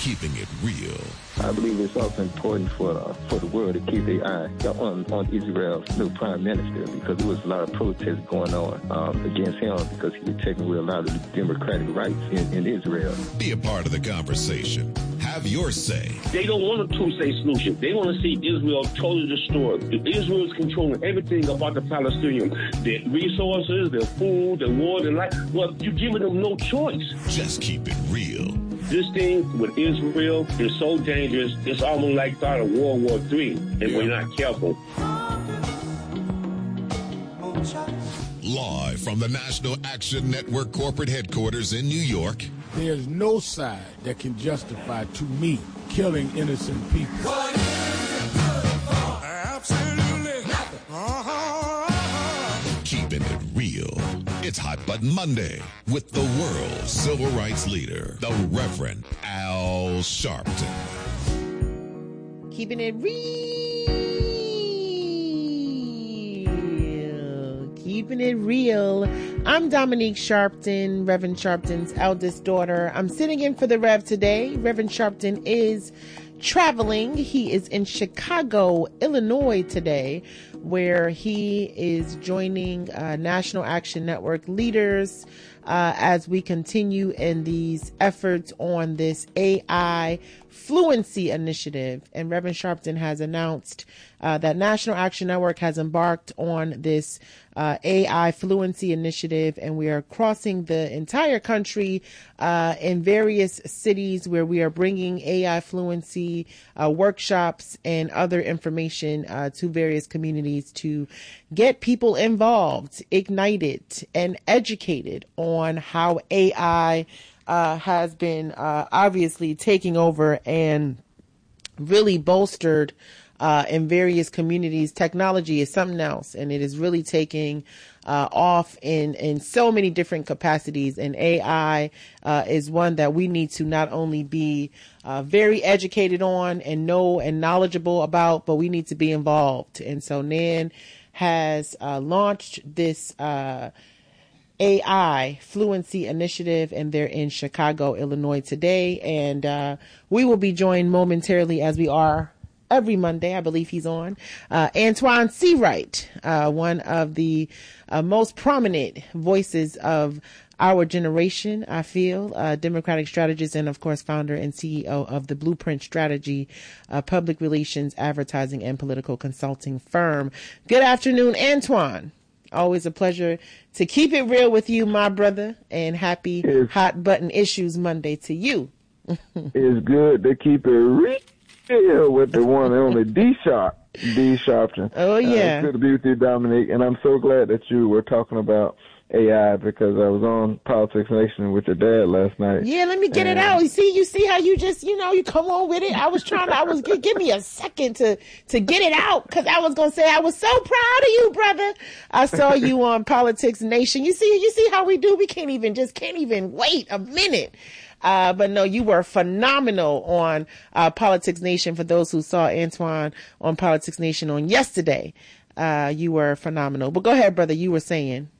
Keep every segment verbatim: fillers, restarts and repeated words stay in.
keeping it real. I believe it's also important for the, for the world to keep their eye on, on Israel's new prime minister, because there was a lot of protests going on um, against him because he was taking away a lot of the democratic rights in, in Israel. Be a part of the conversation. Have your say. They don't want a two-state solution. They want to see Israel totally destroyed. Israel is controlling everything about the Palestinians, their resources, their food, their water, their life. Well, you're giving them no choice. Just keep it real. This thing with Israel is so dangerous, it's almost like start of World War Three if yeah. we're not careful. Live from the National Action Network corporate headquarters in New York. There's no side that can justify, to me, killing innocent people. What is it good for? Absolutely nothing. Uh-huh. Keeping it real. It's Hot Button Monday with the world's civil rights leader, the Reverend Al Sharpton. Keeping it real. Keeping it real. I'm Dominique Sharpton, Reverend Sharpton's eldest daughter. I'm sitting in for the Rev today. Reverend Sharpton is traveling. He is in Chicago, Illinois today, where he is joining uh, National Action Network leaders uh, as we continue in these efforts on this A I Fluency Initiative. And Reverend Sharpton has announced uh, that National Action Network has embarked on this uh, A I Fluency Initiative, and we are crossing the entire country uh, in various cities where we are bringing A I fluency uh, workshops and other information uh, to various communities to get people involved, ignited, and educated on how A I uh, has been uh, obviously taking over and really bolstered Uh, in various communities. Technology is something else, and it is really taking uh, off in, in so many different capacities. And A I uh, is one that we need to not only be uh, very educated on and know and knowledgeable about, but we need to be involved. And so Nan has uh, launched this uh, A I Fluency Initiative, and they're in Chicago, Illinois today. And uh, we will be joined momentarily, as we are every Monday. I believe he's on. Uh, Antoine Seawright, uh, one of the uh, most prominent voices of our generation, I feel, uh, Democratic strategist, and of course, founder and C E O of the Blueprint Strategy, uh, public relations, advertising, and political consulting firm. Good afternoon, Antoine. Always a pleasure to keep it real with you, my brother, and happy it's, Hot Button Issues Monday to you. It's good to keep it real. Yeah, with the one and only D Sharp, D Sharpton. Oh yeah, uh, it's good to be with you, Dominique, and I'm so glad that you were talking about A I because I was on Politics Nation with your dad last night. Yeah, let me get and, it out. You see, you see how you just, you know, you come on with it. I was trying to, I was give me a second to to get it out because I was gonna say I was so proud of you, brother. I saw you on Politics Nation. You see, you see how we do. We can't even just can't even wait a minute. Uh, but no, you were phenomenal on uh, Politics Nation. For those who saw Antoine on Politics Nation on yesterday, uh, you were phenomenal. But go ahead, brother. You were saying.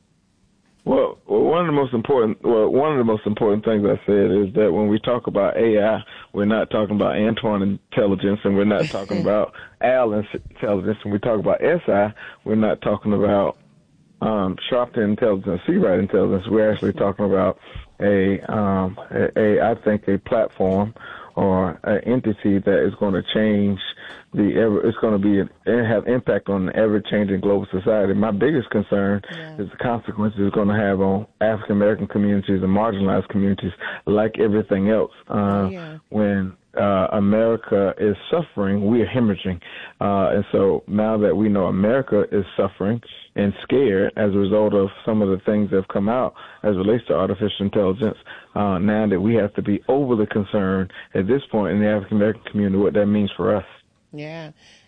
Well, well, one of the most important, well, one of the most important things I said is that when we talk about A I, we're not talking about Antoine intelligence, and we're not talking about Al intelligence. When we talk about S I, we're not talking about um, Sharpton intelligence, Seawright intelligence. We're actually talking about a, um, a, a, I think, a platform or an entity that is going to change the ever. It's going to be an, have impact on the ever-changing global society. My biggest concern yeah. is the consequences it's going to have on African American communities and marginalized communities, like everything else. Uh, yeah. When uh, America is suffering, we are hemorrhaging, uh, and so now that we know America is suffering and scared as a result of some of the things that have come out as it relates to artificial intelligence, uh, now that we have to be overly concerned at this point in the African American community, what that means for us. Yeah.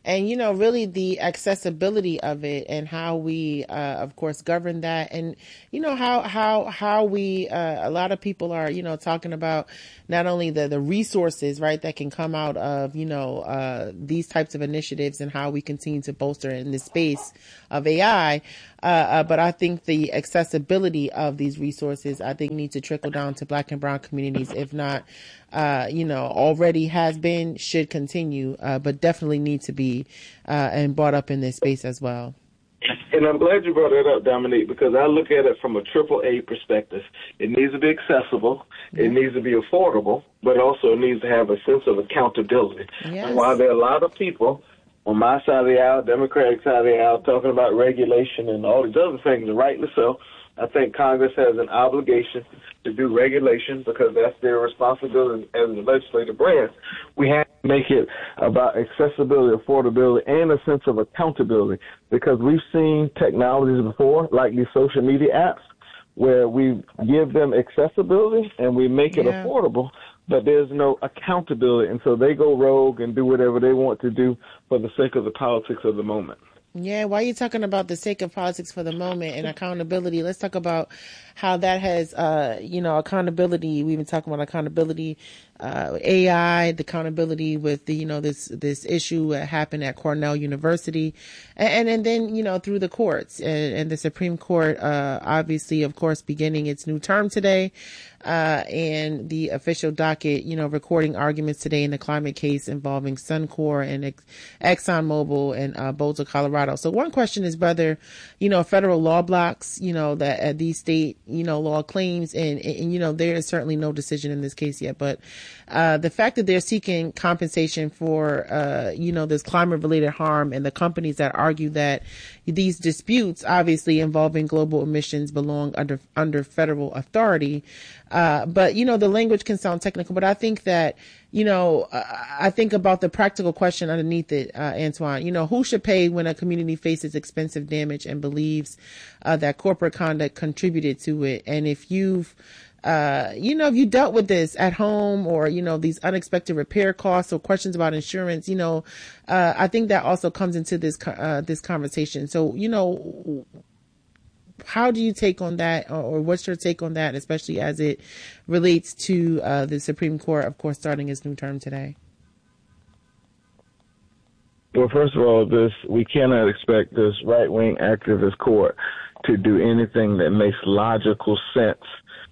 and, you know, really the accessibility of it and how we, uh, of course, govern that. And, you know, how, how, how we, uh, a lot of people are, you know, talking about not only the, the resources, right, that can come out of, you know, uh, these types of initiatives and how we continue to bolster in this space of A I. Uh, uh, but I think the accessibility of these resources, I think, needs to trickle down to Black and brown communities. If not, uh, you know, already has been, should continue, uh, but definitely need to be uh, and brought up in this space as well. And I'm glad you brought that up, Dominique, because I look at it from a triple A perspective. It needs to be accessible, yeah. It needs to be affordable, but also it needs to have a sense of accountability. Yes. And while there are a lot of people on my side of the aisle, Democratic side of the aisle, talking about regulation and all these other things, and rightly so, I think Congress has an obligation to do regulation because that's their responsibility as a legislative branch. We have to make it about accessibility, affordability, and a sense of accountability because we've seen technologies before, like these social media apps, where we give them accessibility and we make it yeah. affordable, but there's no accountability, and so they go rogue and do whatever they want to do for the sake of the politics of the moment. Yeah, why are you talking about the sake of politics for the moment and accountability? Let's talk about how that has, uh, you know, accountability. We've been talking about accountability, uh, A I, the accountability with the, you know, this, this issue that happened at Cornell University. And, and then, you know, through the courts and, and the Supreme Court, uh, obviously, of course, beginning its new term today. Uh, and the official docket, you know, recording arguments today in the climate case involving Suncor and Ex- ExxonMobil and uh, Boulder, Colorado. So one question is whether, you know, federal law blocks, you know, that uh, these state, you know, law claims, and, and, and, you know, there is certainly no decision in this case yet. But uh, the fact that they're seeking compensation for, uh, you know, this climate related harm, and the companies that argue that these disputes, obviously involving global emissions, belong under under federal authority. Uh, but, you know, the language can sound technical, but I think that, you know, uh, I think about the practical question underneath it, uh, Antoine, you know, who should pay when a community faces expensive damage and believes uh, that corporate conduct contributed to it? And if you've, uh, you know, if you dealt with this at home, or, you know, these unexpected repair costs or questions about insurance, you know, uh, I think that also comes into this, uh, this conversation. So, you know, how do you take on that, or what's your take on that, especially as it relates to uh, the Supreme Court, of course, starting its new term today? Well, first of all, this we cannot expect this right-wing activist court to do anything that makes logical sense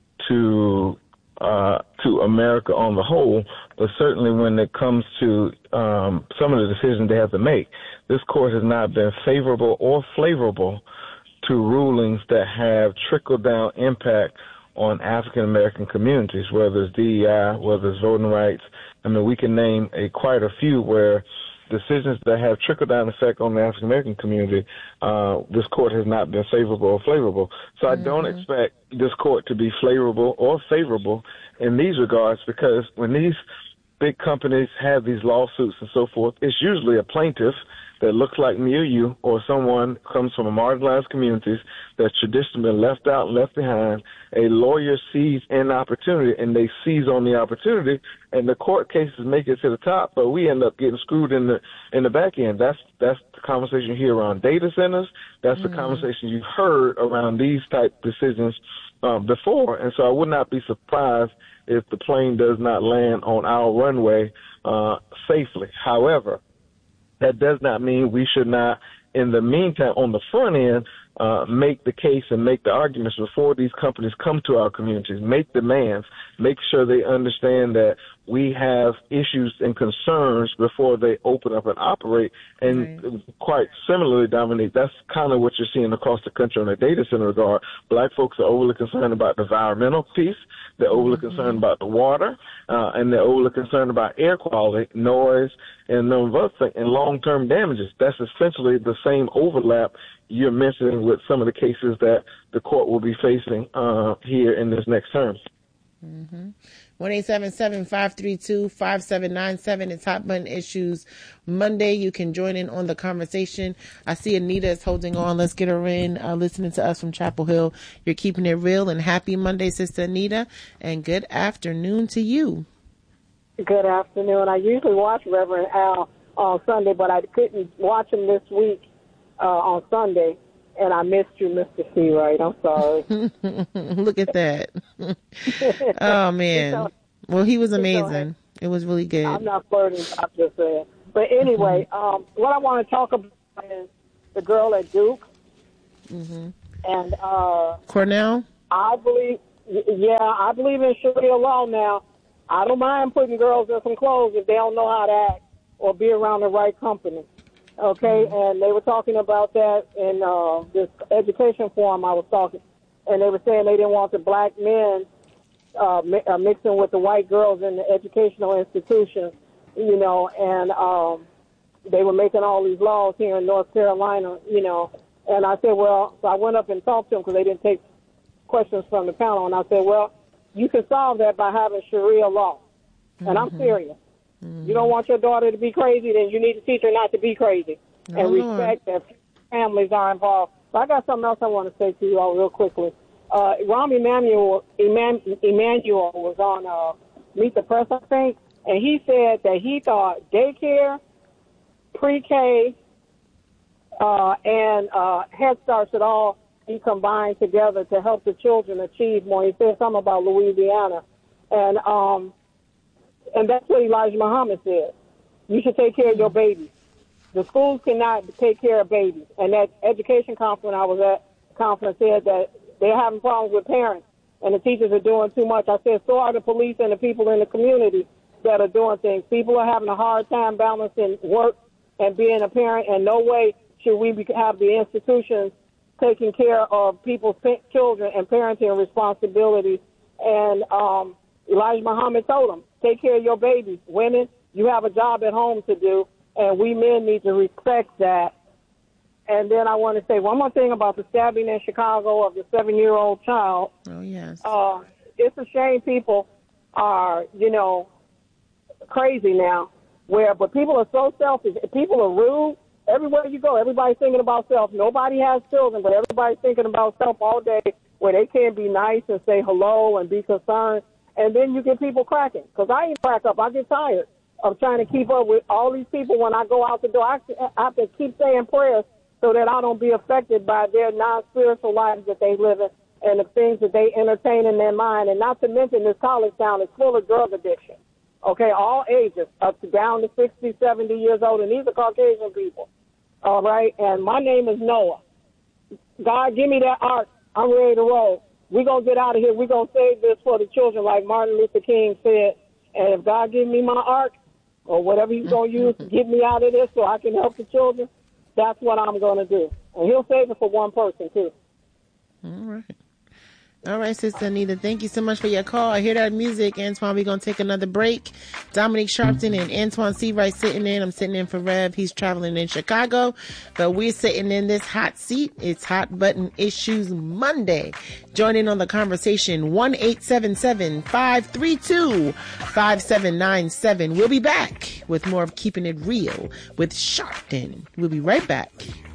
to uh, to America on the whole, but certainly when it comes to um, some of the decisions they have to make, this court has not been favorable or flavorable to rulings that have trickle-down impact on African-American communities, whether it's D E I, whether it's voting rights. I mean, we can name a quite a few where decisions that have trickle-down effect on the African-American community, uh, this court has not been favorable or favorable. So mm-hmm. I don't expect this court to be favorable or favorable in these regards, because when these big companies have these lawsuits and so forth, it's usually a plaintiff that looks like me or you, or someone comes from a marginalized communities that's traditionally been left out and left behind. A lawyer sees an opportunity, and they seize on the opportunity, and the court cases make it to the top, but we end up getting screwed in the in the back end. That's that's the conversation you hear around data centers. That's mm-hmm. the conversation you've heard around these type decisions uh, before, and so I would not be surprised if the plane does not land on our runway uh, safely. However, that does not mean we should not, in the meantime, on the front end, uh, make the case and make the arguments before these companies come to our communities, make demands, make sure they understand that we have issues and concerns before they open up and operate. And right. quite similarly, Dominique, that's kind of what you're seeing across the country in the data center regard. Black folks are overly concerned about the environmental piece. They're overly mm-hmm. concerned about the water, uh, and they're overly concerned about air quality, noise, and a number of other things, and long-term damages. That's essentially the same overlap you're mentioning with some of the cases that the court will be facing uh, here in this next term. Mm-hmm. one eight seven seven, five three two, five seven nine seven. It's Hot Button Issues Monday. You can join in on the conversation. I see Anita is holding on. Let's get her in, uh, listening to us from Chapel Hill. You're keeping it real, and happy Monday, Sister Anita, and good afternoon to you. Good afternoon. I usually watch Reverend Al on Sunday, but I couldn't watch him this week uh, on Sunday, and I missed you, Mister Seawright. I'm sorry. Look at that. Oh, man. Well, he was amazing. It was really good. I'm not flirting, I'm just saying. But anyway, mm-hmm. um, what I want to talk about is the girl at Duke. Mm-hmm. And uh, Cornell? I believe, yeah, I believe in Sharia law now. I don't mind putting girls in some clothes if they don't know how to act or be around the right company. Okay, mm-hmm. And they were talking about that in uh, this education forum I was talking, and they were saying they didn't want the black men uh, mi- uh, mixing with the white girls in the educational institutions, you know, and um, they were making all these laws here in North Carolina, you know, and I said, well, so I went up and talked to them because they didn't take questions from the panel, and I said, well, you can solve that by having Sharia law, and mm-hmm. I'm serious. Mm-hmm. You don't want your daughter to be crazy, then you need to teach her not to be crazy and oh, respect Lord. that families are involved. But I got something else I want to say to you all real quickly. Uh, Rahm Emanuel, Eman, Emanuel was on uh, Meet the Press, I think, and he said that he thought daycare, pre-K, uh, and uh, Head Start should all be combined together to help the children achieve more. He said something about Louisiana. And um, and that's what Elijah Muhammad said. You should take care of your babies. The schools cannot take care of babies. And that education conference I was at, conference said that they're having problems with parents and the teachers are doing too much. I said, so are the police and the people in the community that are doing things. People are having a hard time balancing work and being a parent, and no way should we be, have the institutions taking care of people's children and parenting responsibilities. And um, Elijah Muhammad told them, take care of your babies. Women, you have a job at home to do, and we men need to respect that. And then I want to say one more thing about the stabbing in Chicago of the seven-year-old child. Oh, yes. Uh, it's a shame people are, you know, crazy now, where, but people are so selfish. People are rude. Everywhere you go, everybody's thinking about self. Nobody has children, but everybody's thinking about self all day, where they can't be nice and say hello and be concerned. And then you get people cracking. Because I ain't crack up. I get tired of trying to keep up with all these people when I go out the door. I have to keep saying prayers so that I don't be affected by their non-spiritual lives that they live in and the things that they entertain in their mind. And not to mention this college town is full of drug addiction. Okay, all ages, up to down to sixty, seventy years old. And these are Caucasian people. All right, and my name is Noah. God, give me that ark. I'm ready to roll. We're going to get out of here. We're going to save this for the children, like Martin Luther King said. And if God give me my ark or whatever he's going to use to get me out of this so I can help the children, that's what I'm going to do. And he'll save it for one person, too. All right. All right, Sister Anita, thank you so much for your call. I hear that music, Antoine. We're going to take another break. Dominique Sharpton and Antoine Seawright sitting in. I'm sitting in for Rev. He's traveling in Chicago, but we're sitting in this hot seat. It's Hot Button Issues Monday. Join in on the conversation, one eight seven seven, five three two, five seven nine seven. We'll be back with more of Keeping It Real with Sharpton. We'll be right back.